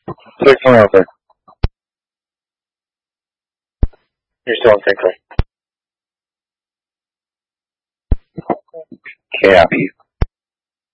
6-1 out there. You're still in sync, right? Copy.